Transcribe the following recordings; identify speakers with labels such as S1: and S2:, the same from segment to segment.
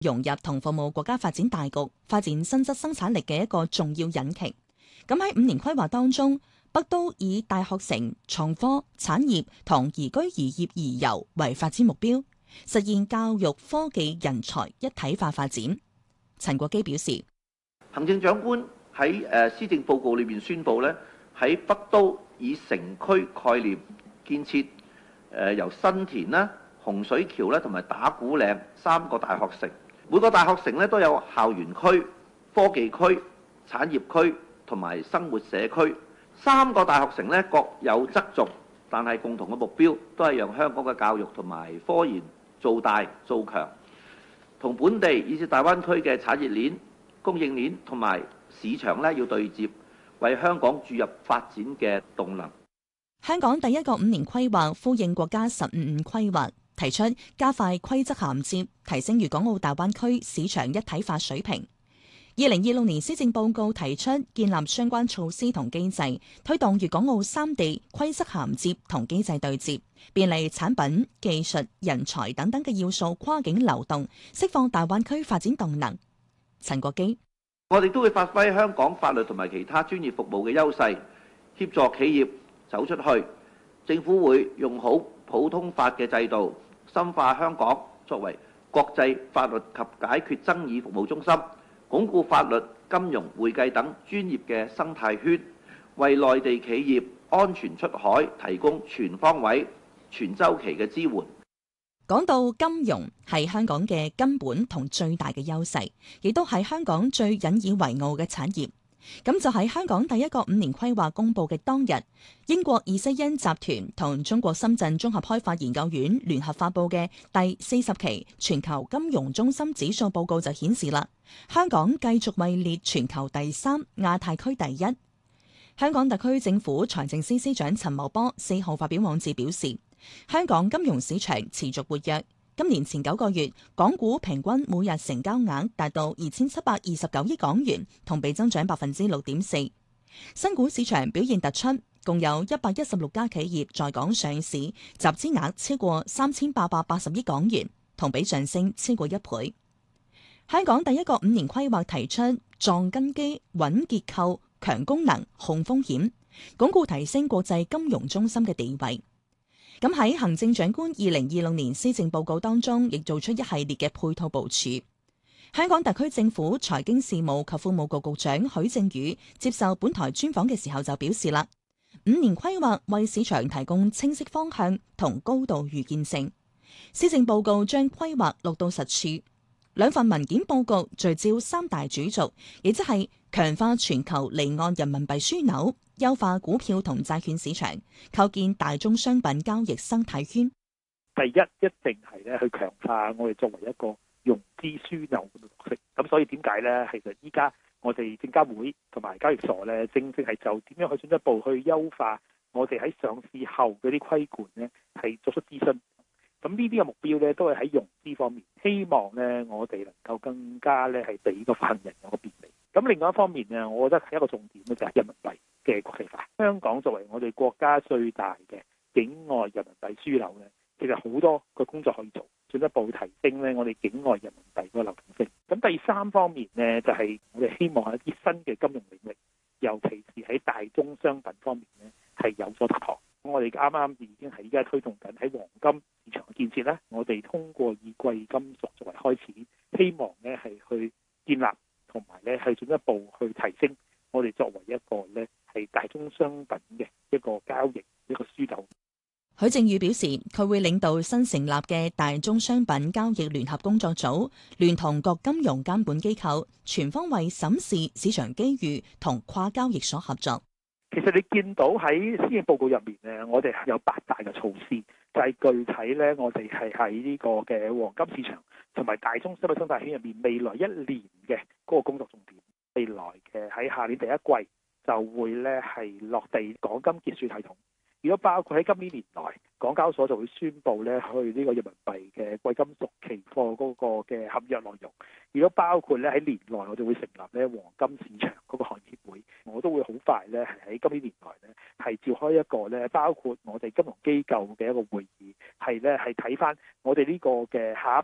S1: 融入同服務國家發展大局、發展新質生產力嘅一個重要引擎。咁喺5年規劃當中，北都以大學城、創科、產業同宜居宜業宜遊為發展目標，實現教育、科技、人才一體化發展。陳國基表示，
S2: 行政長官喺施政報告裏邊宣布咧，喺北都以城區概念建設由新田啦、洪水橋啦同埋打鼓嶺3個大學城，每個大學城咧都有校園區、科技區、產業區同埋生活社區。3個大學城咧各有側重，但係共同嘅目標都係讓香港嘅教育同埋科研做大做強，同本地以至大灣區嘅產業鏈、供應鏈同埋市場咧要對接，為香港注入發展嘅動能。
S1: 香港第一個5年規劃呼應國家15規劃，提出加快規則銜接，提升粵港澳大灣區市場一體化水平。2026年施政報告提出建立相關措施同機制，推動粵港澳3地規則銜接同機制對接，便利產品、技術、人才等等嘅要素跨境流動，釋放大灣區發展動能。陳國基，
S2: 我哋都會發揮香港法律同埋其他專業服務嘅優勢，協助企業走出去。政府會用好普通法嘅制度，深化香港作為國際法律及解決爭議服務中心，鞏固法律、金融、會計等專業嘅生態圈，為內地企業安全出海提供全方位、全周期嘅支援。
S1: 講到金融係香港嘅根本同最大嘅優勢，亦都係香港最引以為傲嘅產業。咁就喺香港第一個5年規劃公佈嘅當日，英國爾西恩集團同中國深圳綜合開發研究院聯合發佈嘅第40期全球金融中心指數報告就顯示啦，香港繼續位列全球第3、亞太區第1。香港特區政府財政司司長陳茂波4號發表網誌表示，香港金融市場持續活躍。今年前9個月，港股平均每日成交額達到2729億港元，同比增長6.4%。新股市場表現突出，共有116家企業在港上市，集資額超過3880億港元，同比上升超過1倍。香港第一個5年規劃提出壯根基、穩結構、強功能、控風險，鞏固提升國際金融中心嘅地位。咁喺行政長官2026年施政報告當中，亦做出一系列嘅配套部署。香港特區政府財經事務及庫務局局長許正宇接受本台專訪嘅時候就表示啦，5年規劃為市場提供清晰方向同高度預見性。施政報告將規劃落到實處，2份文件報告聚焦3大主軸，亦即係強化全球離岸人民幣樞紐，優化股票同債券市場，構建大宗商品交易生態圈。
S3: 第一定係去強化我哋作為一個融資樞紐嘅角色。咁所以點解咧？其實依家我哋證監會同埋交易所咧，正係就點樣去進一步去優化我哋喺上市後嗰啲規管咧，係作出諮詢。咁呢啲嘅目標咧，都係喺融資方面，希望咧我哋能夠更加咧係俾個發行人有個便利。咁另外一方面呢，我覺得係一個重點咧，就係人民幣嘅國際化。香港作為我哋國家最大嘅境外人民幣樞紐咧，其實好多個工作可以做，進一步提升咧我哋境外人民幣個流動性。咁第3方面呢，就係我哋希望喺一啲新嘅金融領域，尤其是喺大宗商品方面呢，係有所突破。我哋啱啱已經係依家推動緊喺黃金市場嘅建設咧，我哋通過以貴金屬作為開始，希望咧係去建立同埋咧係進一步去提升我哋作為一個咧係大宗商品嘅一個交易一個樞紐。
S1: 許正宇表示，佢會領導新成立嘅大宗商品交易聯合工作組，聯同各金融監管機構，全方位審視市場機遇同跨交易所合作。
S3: 其實你見到喺施政報告入面咧，我哋有8大嘅措施，就係具體咧，我哋係喺呢個嘅黃金市場同埋大宗商品生態圈入面，未來1年嘅嗰個工作重點。未來嘅喺下年第1季就會咧係落地港金結算系統。如果包括喺今年年內，港交所就會宣布咧去呢個人民幣嘅貴金屬期貨嗰個嘅合約內容。如果包括咧喺年內，我哋會成立咧黃金市場嗰個行業協會，我都會好快咧係喺今年年內咧係召開一個咧包括我哋金融機構嘅一個會議，係咧係睇翻我哋呢個嘅下一步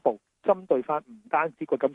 S3: 針對翻唔單止個金